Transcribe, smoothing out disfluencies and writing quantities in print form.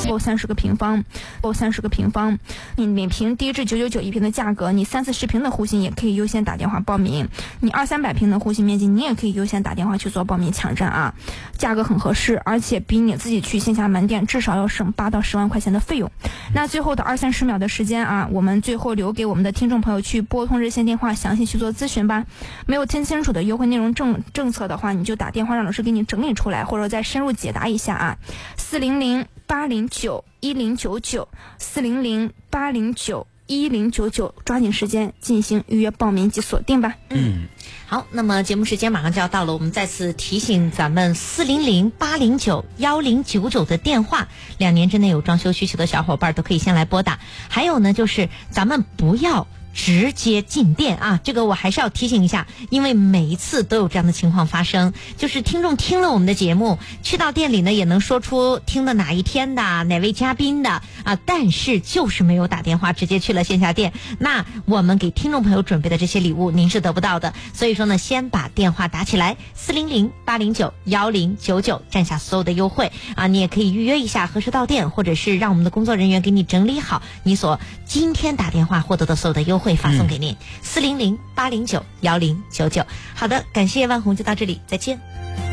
30个平方，30个平方，你每平低至999一平的价格，你30-40平的户型也可以优先打电话报名，你200-300平的户型面积，你也可以优先打电话去做报名抢占啊，价格很合适，而且比你自己去线下门店至少要省8到10万块钱的费用。那最后的20-30秒的时间啊，我们最后留给我们的听众朋友去拨通热线电话，详细去做咨询吧。没有听清楚的优惠内容政策的话，你就打电话让老师给你整理出来，或者再深入解答一下啊。400-809-1099，400-809-1099，抓紧时间进行预约报名及锁定吧。 好，那么节目时间马上就要到了，我们再次提醒咱们400-809-1099的电话，2年之内有装修需求的小伙伴都可以先来拨打。还有呢，就是咱们不要直接进店啊，这个我还是要提醒一下，因为每一次都有这样的情况发生，就是听众听了我们的节目，去到店里呢也能说出听的哪一天的哪位嘉宾的啊，但是就是没有打电话，直接去了线下店，那我们给听众朋友准备的这些礼物您是得不到的。所以说呢，先把电话打起来，400-809-1099，占下所有的优惠啊，你也可以预约一下何时到店，或者是让我们的工作人员给你整理好你所今天打电话获得的所有的优惠发送给您，400-809-1099。好的，感谢万红，就到这里，再见。